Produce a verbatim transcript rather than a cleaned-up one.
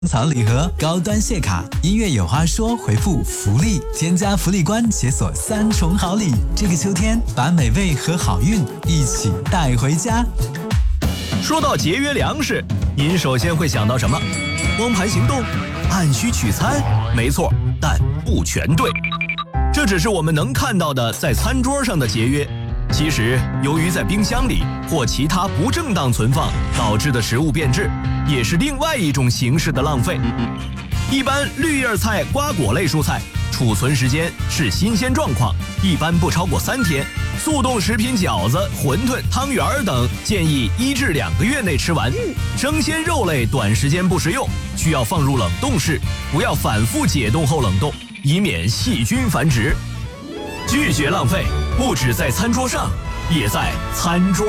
草礼盒高端谢卡，音乐有话说回复福利，添加福利官解锁三重好礼。这个秋天，把美味和好运一起带回家。 说到节约粮食，您首先会想到什么？光盘行动？按需取餐？没错，但不全对。这只是我们能看到的在餐桌上的节约。其实，由于在冰箱里或其他不正当存放导致的食物变质，也是另外一种形式的浪费。一般绿叶菜、瓜果类蔬菜储存时间是新鲜状况，一般不超过三天。速冻食品饺子、馄饨、汤圆等建议一至两个月内吃完。生鲜肉类短时间不食用，需要放入冷冻室，不要反复解冻后冷冻，以免细菌繁殖。拒绝浪费，不只在餐桌上，也在餐桌